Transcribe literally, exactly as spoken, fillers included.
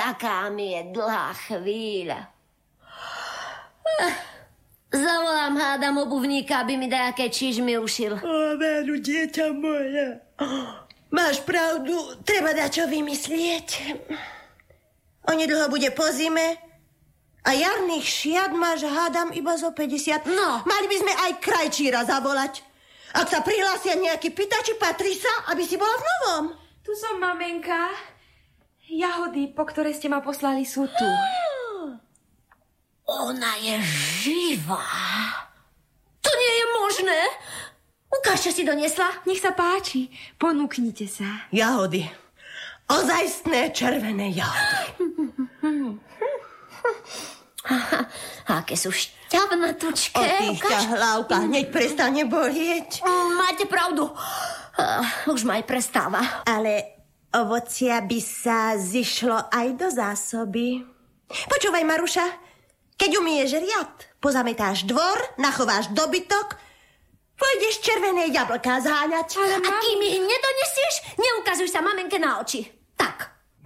taká mi je dlhá chvíľa. Zavolám hádam obuvníka, aby mi dajaké čižmy ušil. Ó, Veru, dieťa moje. Máš pravdu, treba dačo vymyslieť. Onedlho bude po zime a jarných šiat máš, hádam, iba zo päťdesiat. No. Mali by sme aj krajčíra zavolať. Ak sa prihlásia nejaký pýtači, patrí sa, aby si bola v novom. Tu som, mamenka. Jahody, po ktoré ste ma poslali, sú tu. Ona je živá. To nie je možné. Ukáž, čo si doniesla. Nech sa páči, ponúknite sa. Jahody. Ozajstné červené jahody. Aké sú šťavnatučké. O týchto hlavkách hneď prestane bolieť. Máte pravdu. Uh, už ma aj prestáva. Ale ovocia by sa zišlo aj do zásoby. Počúvaj, Maruša, keď umieš riad, pozametáš dvor, nachováš dobytok, pôjdeš červené jablká zháňať. Ale a kým ich nedonesieš, neukazuj sa mamenke na oči.